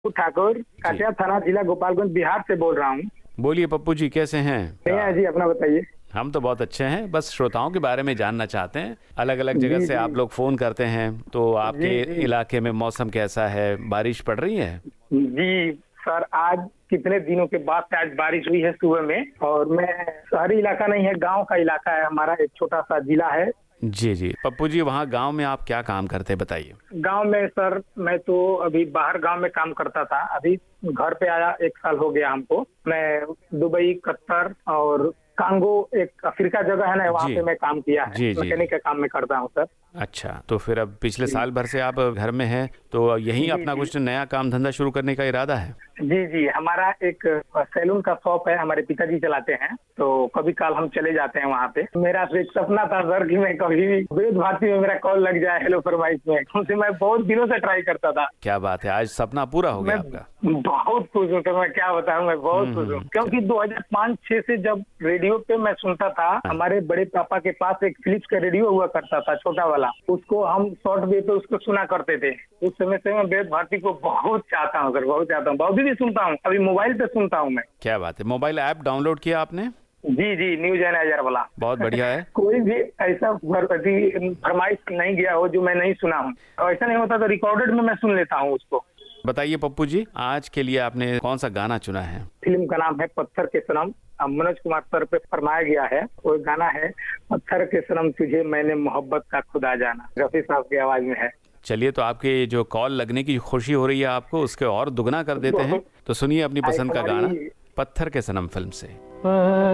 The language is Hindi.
ठाकुर, काटिया थाना, जिला गोपालगंज, बिहार से बोल रहा हूँ। बोलिए पप्पू जी, कैसे हैं? जी, अपना बताइए। हम तो बहुत अच्छे हैं, बस श्रोताओं के बारे में जानना चाहते हैं। अलग अलग जगह जी से जी आप लोग फोन करते हैं, तो जी आपके जी इलाके में मौसम कैसा है? बारिश पड़ रही है? जी सर, आज कितने दिनों के बाद से आज बारिश हुई है सुबह में। और मैं, शहरी इलाका नहीं है, गांव का इलाका है हमारा, एक छोटा सा जिला है। जी जी पप्पू जी, वहाँ गांव में आप क्या काम करते हैं, बताइए। गांव में सर, मैं तो अभी बाहर गांव में काम करता था, अभी घर पे आया 1 साल हो गया हमको। मैं दुबई, कतर और कांगो, एक अफ्रीका जगह है ना, वहाँ जी पे मैं काम किया है, जी जी। मैकेनिक का काम मैं करता हूँ सर। अच्छा, तो फिर अब पिछले जी साल भर से आप घर में हैं, तो यहीं जी अपना जी कुछ नया काम धंधा शुरू करने का इरादा है? जी जी, हमारा एक सैलून का शॉप है, हमारे पिताजी चलाते हैं, तो कभी काल हम चले जाते हैं वहाँ पे। मेरा तो एक सपना था सर कि मैं कभी भी विविध भारती में मेरा कॉल लग जाए हेलो फरमाइश में, उनसे मैं बहुत दिनों से ट्राई करता था। क्या बात है, आज सपना पूरा हो मैं गया आपका। बहुत खुश हूँ सर, मैं क्या बताऊँ, मैं बहुत खुश हूँ, क्योंकि 2005-6 से जब रेडियो पे मैं सुनता था, हमारे बड़े पापा के पास एक फिलिप्स का रेडियो हुआ करता था, छोटा वाला, उसको हम शॉर्ट वेव पे उसको सुना करते थे। उस समय से मैं विविध भारती को बहुत चाहता हूँ सर, बहुत चाहता हूँ, अभी भी सुनता हूँ, अभी मोबाइल पे सुनता हूँ मैं। क्या बात है, मोबाइल ऐप डाउनलोड किया आपने? जी जी, न्यूज एनालाइजर वाला। बहुत बढ़िया है। कोई भी ऐसा फरमाइश नहीं गया हो जो मैं नहीं सुना हूँ, और ऐसा नहीं होता तो रिकॉर्डेड में मैं सुन लेता हूँ उसको। बताइए पप्पू जी, आज के लिए आपने कौन सा गाना चुना है? फिल्म का नाम है पत्थर के सनम, मनोज कुमार सर पे फरमाया गया है। वो गाना है, पत्थर के सनम तुझे मैंने मोहब्बत का खुदा जाना, रफी साहब की आवाज में है। चलिए, तो आपके जो कॉल लगने की खुशी हो रही है आपको, उसके और दुगना कर देते हैं। तो सुनिए अपनी पसंद का गाना, हमारी पत्थर के सनम फिल्म से।